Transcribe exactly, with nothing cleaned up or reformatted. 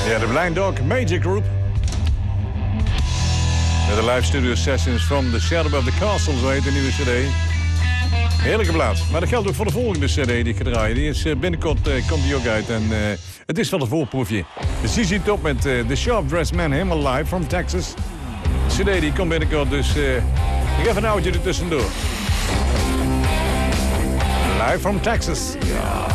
Ja, de Blind Dog Magic Group. Met de live studio sessions from the Shadow of the Castle, zo heet de nieuwe cd. Heerlijke plaat. Maar dat geldt ook voor de volgende cd die ik ga draaien. Die is uh, binnenkort uh, komt die ook uit. En uh, het is wel een voorproefje. De Z Z Top met uh, The Sharp Dressed Man, helemaal live from Texas. De cd die komt binnenkort, dus uh, ik heb een oudje er tussendoor. Live from Texas. Ja.